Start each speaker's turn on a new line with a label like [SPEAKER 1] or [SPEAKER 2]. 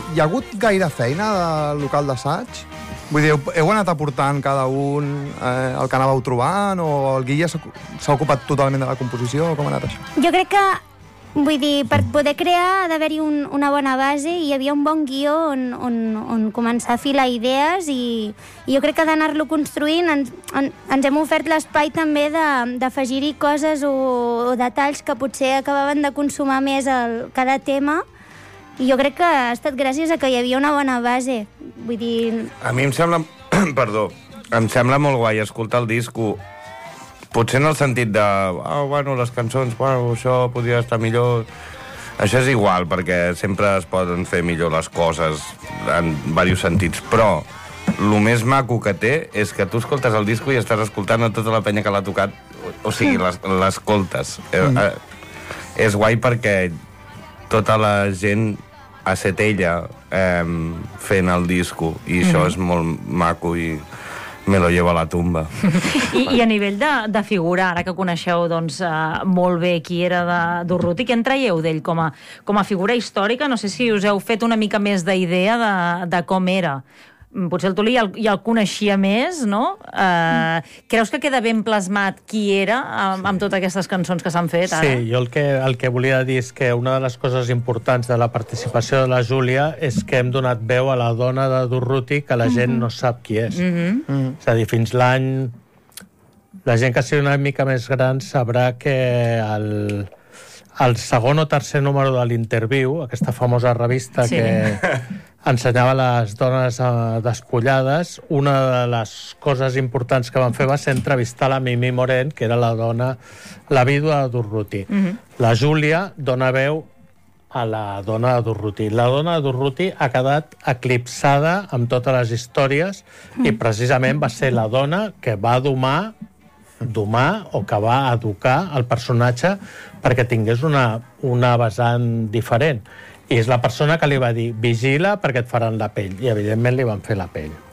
[SPEAKER 1] hi ha hagut gaire feina de local d'assaig? Vull dir, heu anat aportant cada un el que anàveu trobant, o el Guilla s'ha ocupat totalment de la composició, o com ha anat això?
[SPEAKER 2] Jo crec que, vull dir, per poder crear ha d'haver-hi una bona base, i hi havia un bon guió on començar a filar idees, i jo crec que d'anar-lo construint ens hem ofert l'espai també d'afegir-hi coses o detalls que potser acabaven de consumar més cada tema, i jo crec que ha estat gràcies a que hi havia una bona base. Vull dir...
[SPEAKER 3] A mi em sembla... Perdó. Em sembla molt guai escoltar el disco, potser en el sentit de... bueno, les cançons, això podria estar millor... Això és igual, perquè sempre es poden fer millor les coses en diversos sentits, però el més maco que té és que tu escoltes el disco i estàs escoltant a tota la penya que l'ha tocat, o sigui, l'escoltes. És guai perquè tota la gent a Setella fent el disco, i això és molt maco i me lo llevo a la tumba.
[SPEAKER 4] I a nivell de figura, ara que coneixeu doncs, molt bé qui era d'Urruti, què en traieu d'ell com a figura històrica? No sé si us heu fet una mica més d'idea de com era. Potser el Tuli ja el coneixia més, no? Creus que queda ben plasmat qui era amb totes aquestes cançons que s'han fet ara?
[SPEAKER 5] Sí, jo el que volia dir és que una de les coses importants de la participació de la Júlia és que hem donat veu a la dona de Durruti que la gent no sap qui és. És a dir, fins l'any... La gent que sigui una mica més gran sabrà que el segon o tercer número de l'Interviu, aquesta famosa revista que ensenyava les dones despullades, una de les coses importants que van fer va ser entrevistar la Mimi Moren, que era la vídua de Durruti. La Júlia dona veu a la dona de Durruti. La dona de Durruti ha quedat eclipsada amb totes les històries, i precisament va ser la dona que va domar o que va educar el personatge perquè tingués una vessant diferent. I és la persona que li va dir vigila perquè et faran la pell, i evidentment li van fer la pell.